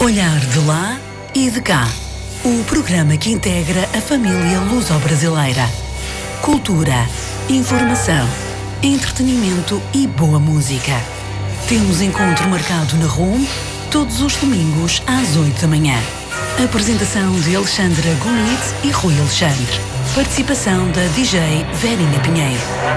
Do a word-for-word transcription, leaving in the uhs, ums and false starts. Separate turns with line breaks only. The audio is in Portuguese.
Olhar de lá e de cá. O programa que integra a família luso-brasileira. Cultura, informação, entretenimento e boa música. Temos encontro marcado na R U M todos os domingos às oito da manhã. Apresentação de Alexandra Gunit e Rui Alexandre. Participação da D J Verinha Pinheiro.